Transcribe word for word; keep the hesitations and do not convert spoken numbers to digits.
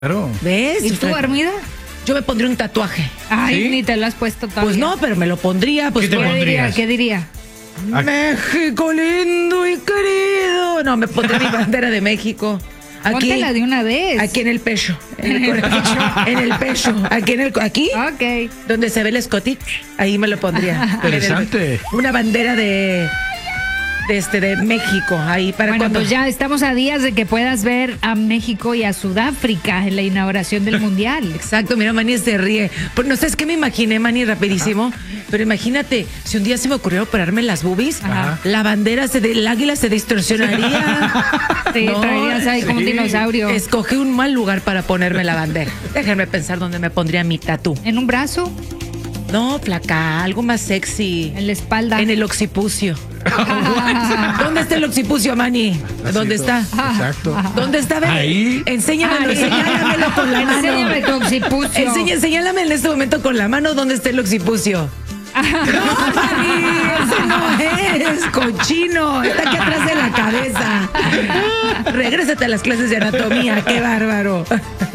Claro. ¿Ves? ¿Y tú, Armida? Yo me pondría un tatuaje. Ay, ¿Sí? ni te lo has puesto todavía. Pues no, pero me lo pondría. Pues ¿Qué te por- ¿Qué diría? pondrías? ¿Qué diría? México lindo y querido. No, me pondría mi bandera de México. Aquí, Póntela de una vez. aquí en el pecho. En el pecho. En el pecho. Aquí en el aquí. Ok. Donde se ve el escote, ahí me lo pondría. Interesante. Una bandera de, de este de México ahí para Bueno, cuando pues ya estamos a días de que puedas ver a México y a Sudáfrica en la inauguración del Mundial. Exacto, mira, Manny se ríe. Pues no sé, es que me imaginé, Manny, rapidísimo. Pero imagínate, si un día se me ocurrió operarme las boobies, Ajá. la bandera se de, el águila se distorsionaría. Sí, No, traerías ahí como un sí. dinosaurio. Escogí un mal lugar para ponerme la bandera. Déjenme pensar dónde me pondría mi tatú. En un brazo, No, flaca, algo más sexy. en la espalda. En el occipucio. ¿Dónde está el occipucio, Manny? ¿Dónde está? Exacto. ¿Dónde está? Ven, Ahí. Enséñamelo, Ay. señálamelo con la mano. Enséñame tu occipucio. Enseña, señálame en este momento con la mano dónde está el occipucio. No, Mari, ese no es, cochino. Está aquí atrás de la cabeza. Regrésate a las clases de anatomía, qué bárbaro.